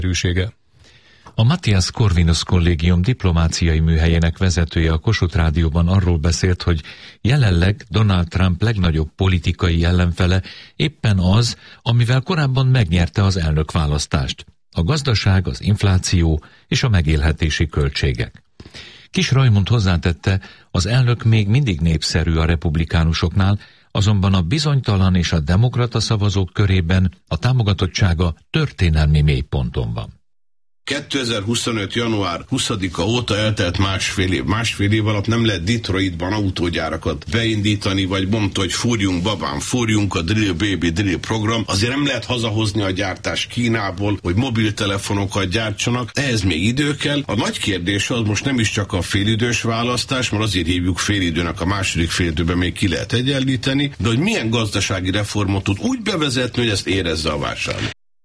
erősége. A Matthias Corvinus Kollégium diplomáciai műhelyének vezetője a Kossuth Rádióban arról beszélt, hogy jelenleg Donald Trump legnagyobb politikai ellenfele éppen az, amivel korábban megnyerte az elnökválasztást: a gazdaság, az infláció és a megélhetési költségek. Kis Rajmund hozzátette, az elnök még mindig népszerű a republikánusoknál, azonban a bizonytalan és a demokrata szavazók körében a támogatottsága történelmi mélyponton van. 2025. január 20-a óta eltelt másfél év. Másfél év alatt nem lehet Detroitban autógyárakat beindítani, vagy mondta, hogy fúrjunk babám, fúrjunk, a Drill Baby Drill program. Azért nem lehet hazahozni a gyártást Kínából, hogy mobiltelefonokat gyártsanak. Ehhez még idő kell. A nagy kérdés az most nem is csak a félidős választás, mert azért hívjuk félidőnek, a második félidőben még ki lehet egyenlíteni, de hogy milyen gazdasági reformot tud úgy bevezetni, hogy ezt érezze a vásárló.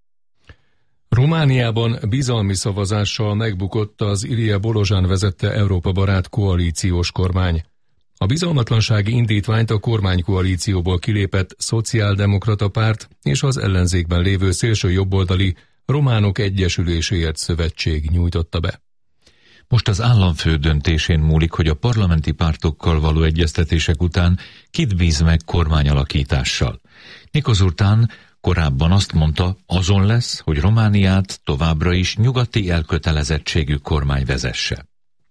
Romániában bizalmi szavazással megbukott az Ilie Bolozsán vezette Európa barát koalíciós kormány. A bizalmatlansági indítványt a kormánykoalícióból kilépett Szociáldemokrata Párt és az ellenzékben lévő szélső jobboldali Románok Egyesüléséért Szövetség nyújtotta be. Most az államfő döntésén múlik, hogy a parlamenti pártokkal való egyeztetések után kit bíz meg kormányalakítással. Nikos Urtán korábban azt mondta, azon lesz, hogy Romániát továbbra is nyugati elkötelezettségű kormány vezesse.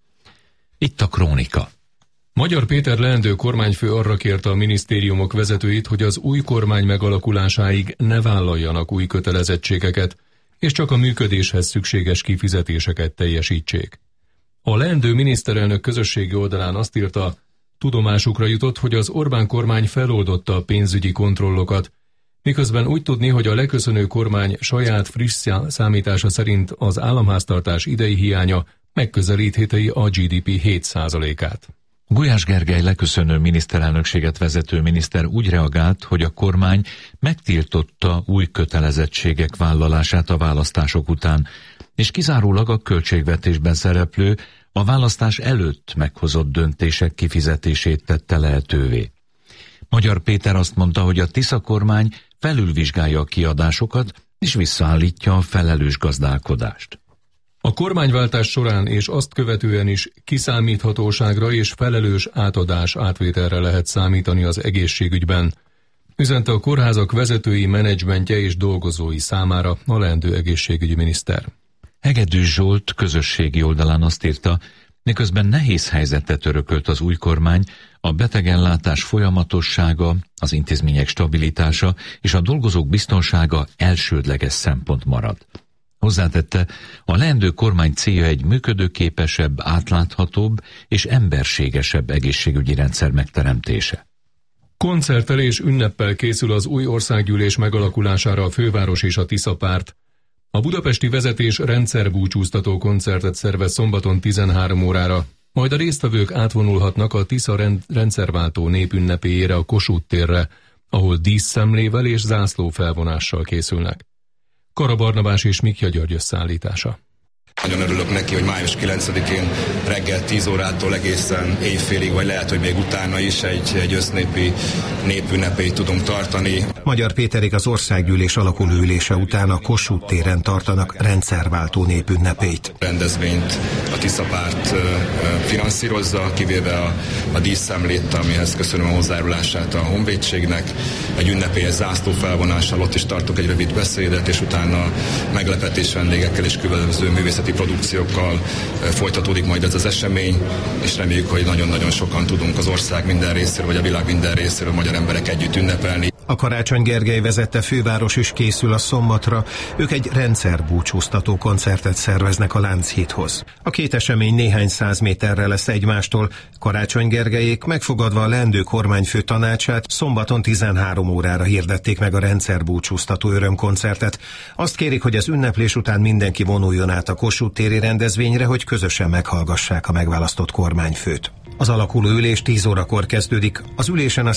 Itt a krónika. Magyar Péter leendő kormányfő arra kérte a minisztériumok vezetőit, hogy az új kormány megalakulásáig ne vállaljanak új kötelezettségeket, és csak a működéshez szükséges kifizetéseket teljesítsék. A leendő miniszterelnök közösségi oldalán azt írta, tudomásukra jutott, hogy az Orbán kormány feloldotta a pénzügyi kontrollokat, miközben úgy tudni, hogy a leköszönő kormány saját friss számítása szerint az államháztartás idei hiánya megközelítheti a GDP 7%-át. Gulyás Gergely leköszönő miniszterelnökséget vezető miniszter úgy reagált, hogy a kormány megtiltotta új kötelezettségek vállalását a választások után, és kizárólag a költségvetésben szereplő, a választás előtt meghozott döntések kifizetését tette lehetővé. Magyar Péter azt mondta, hogy a Tisza kormány felülvizsgálja a kiadásokat és visszaállítja a felelős gazdálkodást. A kormányváltás során és azt követően is kiszámíthatóságra és felelős átadás-átvételre lehet számítani az egészségügyben, üzente a kórházak vezetői, menedzsmentje és dolgozói számára a leendő egészségügyi miniszter. Hegedűs Zsolt közösségi oldalán azt írta, miközben nehéz helyzetet örökölt az új kormány, a betegellátás folyamatossága, az intézmények stabilitása és a dolgozók biztonsága elsődleges szempont marad. Hozzátette, a leendő kormány célja egy működőképesebb, átláthatóbb és emberségesebb egészségügyi rendszer megteremtése. Koncerttel és ünneppel készül az új országgyűlés megalakulására a főváros és a Tisza párt. A budapesti vezetés rendszerbúcsúztató koncertet szervez szombaton 13 órára, majd a résztvevők átvonulhatnak a Tisza rendszerváltó népünnepéjére a Kossuth térre, ahol díszszemlével és zászlófelvonással készülnek. Kara Barnabás és Mikja György összeállítása. Nagyon örülök neki, hogy május 9-én reggel 10 órától egészen éjfélig, vagy lehet, hogy még utána is egy össznépi népünnepét tudunk tartani. Magyar Péterék az országgyűlés alakuló ülése után a Kossuth téren tartanak rendszerváltó népünnepét. Rendezvényt a Tisza párt finanszírozza, kivéve a díszszemlét, amihez köszönöm a hozzájárulását a honvédségnek. Egy ünnepélyes zászlófelvonással ott is tartok egy rövid beszédet, és utána meglepetés vendégekkel és különböző művészeti produkciókkal folytatódik majd ez az esemény, és reméljük, hogy nagyon-nagyon sokan tudunk az ország minden részéről, vagy a világ minden részéről magyar emberek együtt ünnepelni. A Karácsony Gergely vezette főváros is készül a szombatra, ők egy rendszerbúcsúztató koncertet szerveznek a Lánchídhoz. A két esemény néhány száz méterre lesz egymástól, Karácsony Gergelyék megfogadva a leendő kormányfő tanácsát szombaton 13 órára hirdették meg a rendszerbúcsúztató örömkoncertet. Azt kérik, hogy az ünneplés után mindenki vonuljon át a Kossuth téri rendezvényre, hogy közösen meghallgassák a megválasztott kormányfőt. Az alakuló ülés 10 órakor kezdődik. Az ülésen a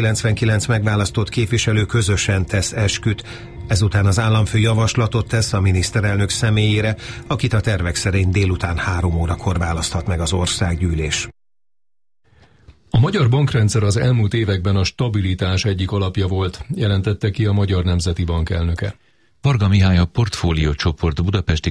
199 megválasztott képviselő közösen tesz esküt. Ezután az államfő javaslatot tesz a miniszterelnök személyére, akit a tervek szerint délután 3 órakor választhat meg az országgyűlés. A magyar bankrendszer az elmúlt években a stabilitás egyik alapja volt, jelentette ki a Magyar Nemzeti Bank elnöke. Varga Mihály, a Portfólió csoport budapesti